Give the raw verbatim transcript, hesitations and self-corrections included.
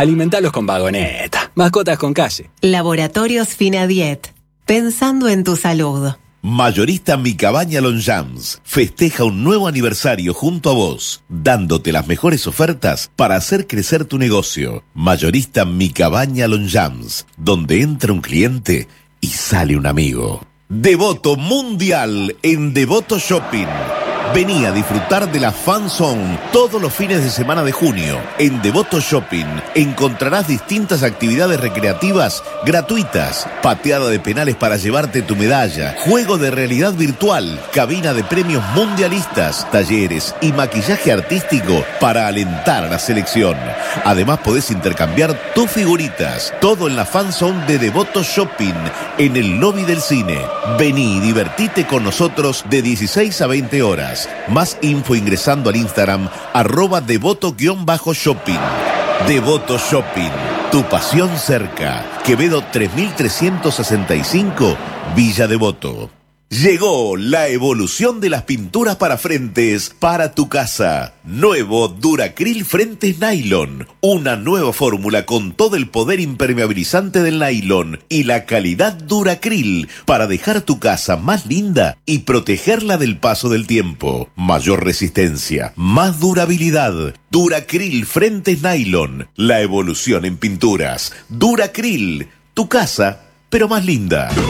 Alimentalos con vagoneta. Mascotas con calle. Laboratorios Finadiet. Pensando en tu salud. Mayorista Mi Cabaña Longchamps festeja un nuevo aniversario junto a vos, dándote las mejores ofertas para hacer crecer tu negocio. Mayorista Mi Cabaña Longchamps, donde entra un cliente y sale un amigo. Devoto Mundial en Devoto Shopping. Vení a disfrutar de la Fan Zone todos los fines de semana de junio. En Devoto Shopping encontrarás distintas actividades recreativas gratuitas, pateada de penales para llevarte tu medalla, juego de realidad virtual, cabina de premios mundialistas, talleres y maquillaje artístico para alentar a la selección. Además podés intercambiar tus figuritas, todo en la Fan Zone de Devoto Shopping, en el lobby del cine. Vení y divertite con nosotros de dieciséis a veinte horas. Más info ingresando al Instagram arroba devoto-shopping. Devoto Shopping, tu pasión cerca. Quevedo tres mil trescientos sesenta y cinco, Villa Devoto. Llegó la evolución de las pinturas para frentes para tu casa. Nuevo Duracril Frentes Nylon. Una nueva fórmula con todo el poder impermeabilizante del nylon y la calidad Duracril para dejar tu casa más linda y protegerla del paso del tiempo. Mayor resistencia, más durabilidad. Duracril Frentes Nylon. La evolución en pinturas. Duracril, tu casa, pero más linda.